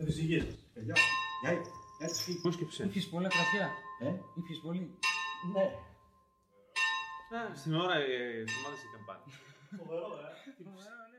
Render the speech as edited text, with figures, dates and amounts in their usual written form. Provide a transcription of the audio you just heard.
Φυσική. Γεια, έτσι. Πώς σκέψε. Ήπιες πολλά κραφιά. Ήπιες πολύ. Ναι. Στην ώρα της ομάδας η καμπάνα. Φοβερό, Φοβερό, ναι.